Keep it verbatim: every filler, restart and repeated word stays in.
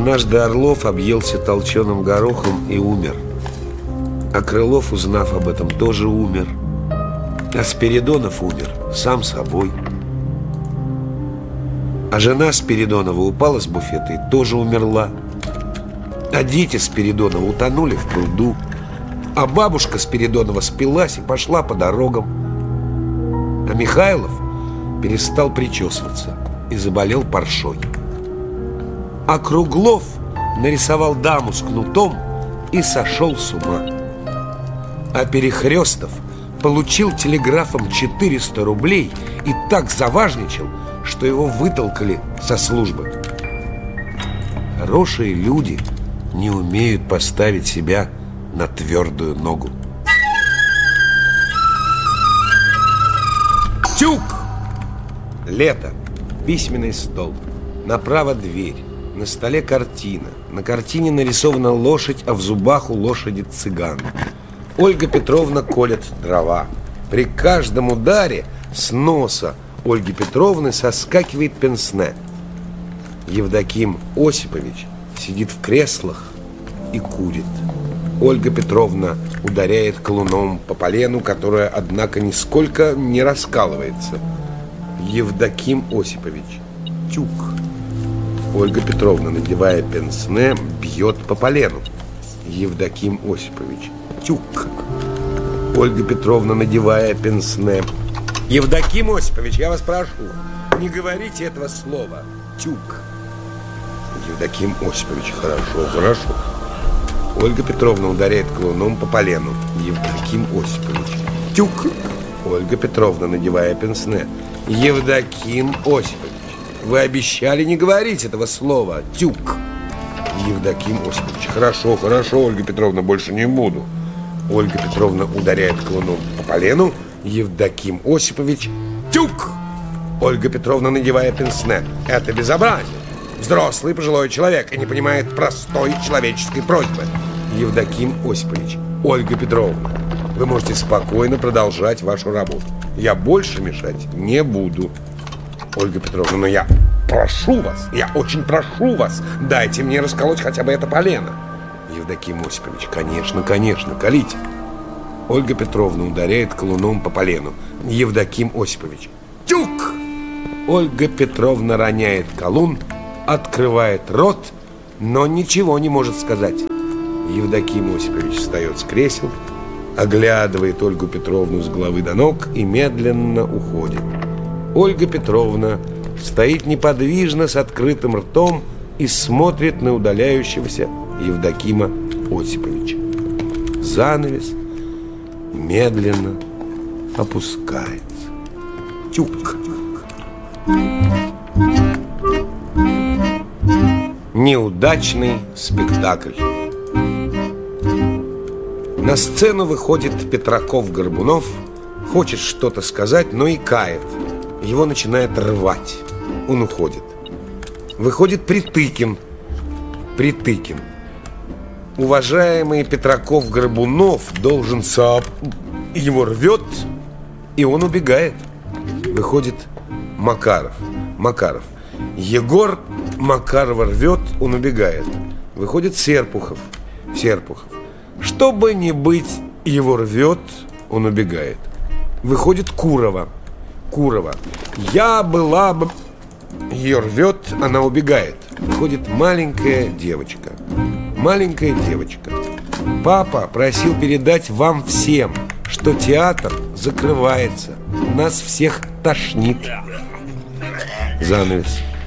Однажды Орлов объелся толченым горохом и умер. А Крылов, узнав об этом, тоже умер. А Спиридонов умер сам собой. А жена Спиридонова упала с буфета и тоже умерла. А дети Спиридонова утонули в пруду. А бабушка Спиридонова спилась и пошла по дорогам. А Михайлов перестал причесываться и заболел паршой. А Круглов нарисовал даму с кнутом и сошел с ума. А Перехрестов получил телеграфом четыреста рублей и так заважничал, что его вытолкали со службы. Хорошие люди не умеют поставить себя на твердую ногу. Тюк! Лето. Письменный стол. Направо дверь. На столе картина. На картине нарисована лошадь, а в зубах у лошади цыган. Ольга Петровна колет дрова. При каждом ударе с носа Ольги Петровны соскакивает пенсне. Евдоким Осипович сидит в креслах и курит. Ольга Петровна ударяет колуном по полену, которое, однако, нисколько не раскалывается. Евдоким Осипович: тюк. Ольга Петровна, надевая пенсне, бьет по полену. Евдоким Осипович: тюк. Ольга Петровна, надевая пенсне: Евдоким Осипович, я вас прошу, не говорите этого слова. Тюк. Евдоким Осипович: хорошо, хорошо. Ольга Петровна ударяет колуном по полену. Евдоким Осипович: тюк. Ольга Петровна, надевая пенсне: Евдоким Осипович, вы обещали не говорить этого слова. Тюк. Евдоким Осипович: хорошо, хорошо, Ольга Петровна, больше не буду. Ольга Петровна ударяет колуном по полену. Евдоким Осипович: тюк. Ольга Петровна, надевая пенсне: это безобразие. Взрослый пожилой человек и не понимает простой человеческой просьбы. Евдоким Осипович: Ольга Петровна, вы можете спокойно продолжать вашу работу. Я больше мешать не буду. Ольга Петровна: но я прошу вас, я очень прошу вас, дайте мне расколоть хотя бы это полено. Евдоким Осипович: конечно, конечно, колите. Ольга Петровна ударяет колуном по полену. Евдоким Осипович: тюк. Ольга Петровна роняет колун, открывает рот, но ничего не может сказать. Евдоким Осипович встает с кресел, оглядывает Ольгу Петровну с головы до ног и медленно уходит. Ольга Петровна стоит неподвижно с открытым ртом и смотрит на удаляющегося Евдокима Осиповича. Занавес медленно опускается. Тюк. Неудачный спектакль. На сцену выходит Петраков-Горбунов, хочет что-то сказать, но икает. Его начинает рвать. Он уходит. Выходит Притыкин. Притыкин: уважаемый Петраков-Горбунов должен сооб... Его рвет, и он убегает. Выходит Макаров. Макаров: Егор Макарова рвет, он убегает. Выходит Серпухов. Серпухов: чтобы не быть, его рвет, он убегает. Выходит Курова. Курова: я была бы... Ее рвет, она убегает. Выходит маленькая девочка. Маленькая девочка: папа просил передать вам всем, что театр закрывается. Нас всех тошнит. Занавес.